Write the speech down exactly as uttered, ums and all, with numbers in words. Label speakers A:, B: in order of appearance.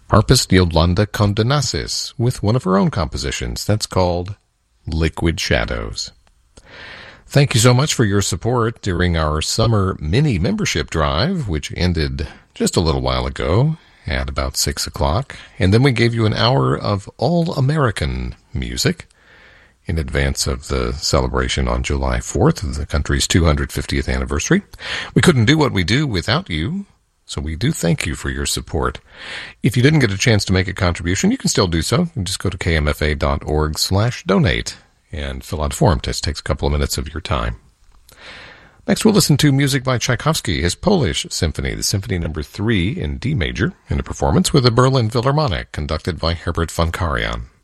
A: harpist Yolanda Condenasis with one of her own compositions that's called Liquid Shadows. Thank you so much for your support during our summer mini membership drive, which ended just a little while ago at about six o'clock. And then we gave you an hour of all-American music in advance of the celebration on July fourth, of the country's two hundred fiftieth anniversary. We couldn't do what we do without you, so we do thank you for your support. If you didn't get a chance to make a contribution, you can still do so. You just go to kmfa.org slash donate and fill out a form. It just takes a couple of minutes of your time. Next, we'll listen to music by Tchaikovsky, his Polish Symphony, the Symphony Number three in D major, in a performance with the Berlin Philharmonic, conducted by Herbert von Karajan.